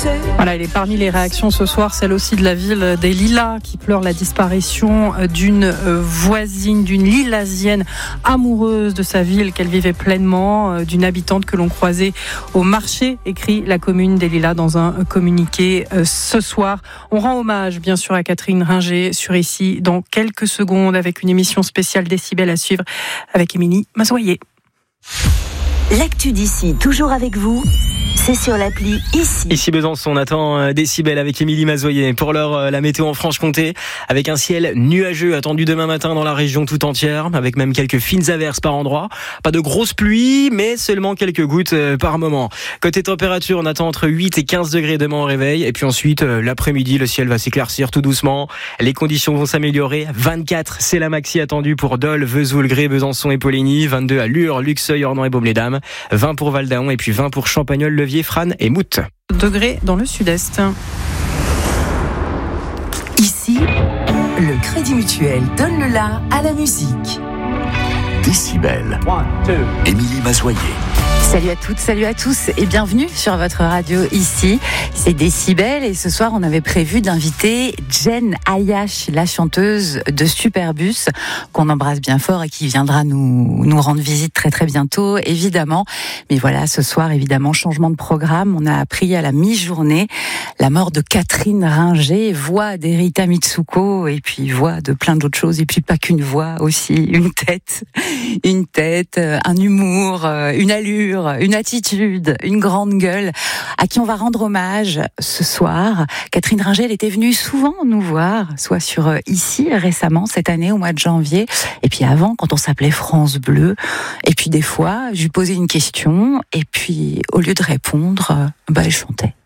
Voilà, elle est parmi les réactions ce soir, celle aussi de la ville des Lilas qui pleure la disparition d'une voisine, d'une lilasienne amoureuse de sa ville qu'elle vivait pleinement, d'une habitante que l'on croisait au marché, écrit la commune des Lilas dans un communiqué ce soir. On rend hommage bien sûr à Catherine Ringer sur Ici dans quelques secondes avec une émission spéciale Décibel à suivre avec Émilie Mazoyer. L'actu d'ici, toujours avec vous, c'est sur l'appli Ici. Ici Besançon, on attend Décibel avec Émilie Mazoyer. Pour l'heure, la météo en Franche-Comté, avec un ciel nuageux attendu demain matin dans la région tout entière, avec même quelques fines averses par endroits. Pas de grosses pluies, mais seulement quelques gouttes par moment. Côté température, on attend entre 8 et 15 degrés demain au réveil. Et puis ensuite, l'après-midi, le ciel va s'éclaircir tout doucement. Les conditions vont s'améliorer. 24, c'est la maxi attendue pour Dole, Vesoul, Grès, Besançon et Poligny. 22 à Lure, Luxeuil, Ornans et Baume-les-Dames. 20 pour Val-d'Aon et puis 20 pour Champagnole, Levier, Frasnes et Mout. Degrés dans le sud-est. Ici, le Crédit Mutuel donne le la à la musique. Décibel. Émilie Mazoyer. Salut à toutes, salut à tous et bienvenue sur votre radio Ici. C'est Décibel et ce soir on avait prévu d'inviter Jen Ayash, la chanteuse de Superbus, qu'on embrasse bien fort et qui viendra nous rendre visite très très bientôt évidemment. Mais voilà, ce soir évidemment changement de programme. On a appris à la mi-journée la mort de Catherine Ringer, voix d'Erita Mitsuko et puis voix de plein d'autres choses et puis pas qu'une voix aussi, une tête, un humour, une allure, une attitude, une grande gueule, à qui on va rendre hommage ce soir. Catherine Ringer, elle était venue souvent nous voir, soit sur Ici récemment, cette année, au mois de janvier, et puis avant, quand on s'appelait France Bleu. Et puis des fois, je lui posais une question, et puis au lieu de répondre, elle chantait.